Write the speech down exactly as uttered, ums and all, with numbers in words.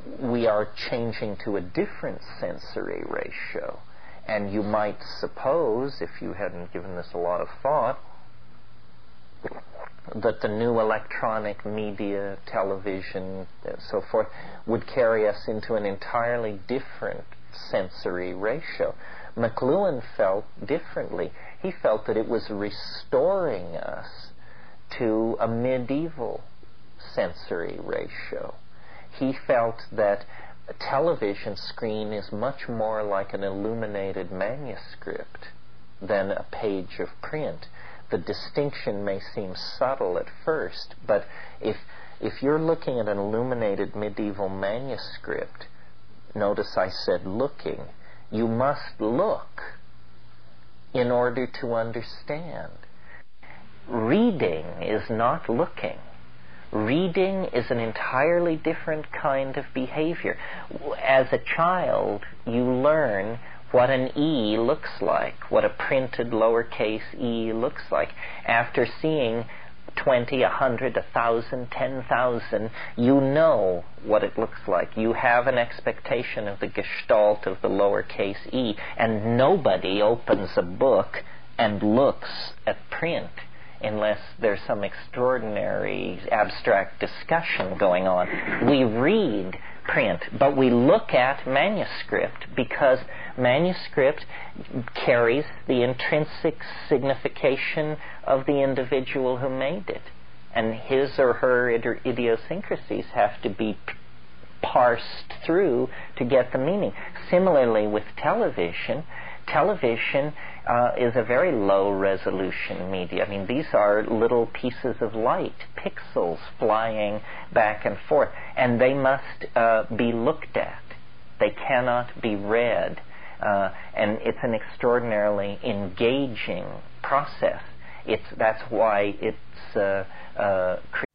we are changing to a different sensory ratio. And you might suppose, if you hadn't given this a lot of thought, that the new electronic media, television, and so forth, would carry us into an entirely different sensory ratio. McLuhan felt differently. He felt that it was restoring us to a medieval sensory ratio. He felt that a television screen is much more like an illuminated manuscript than a page of print. The distinction may seem subtle at first, but if if you're looking at an illuminated medieval manuscript, notice I said looking, you must look in order to understand. Reading is not looking. Reading is an entirely different kind of behavior. As a child, you learn what an E looks like, what a printed lowercase e looks like. After seeing twenty, a hundred, a thousand, ten thousand, you know what it looks like. You have an expectation of the gestalt of the lowercase e, and nobody opens a book and looks at print unless there's some extraordinary abstract discussion going on. We read print, but we look at manuscript because manuscript carries the intrinsic signification of the individual who made it, and his or her idiosyncrasies have to be parsed through to get the meaning. Similarly with television, television uh, is a very low resolution media. I mean, these are little pieces of light, pixels flying back and forth, and they must uh, be looked at. They cannot be read. Uh, and it's an extraordinarily engaging process. It's, that's why it's uh, uh,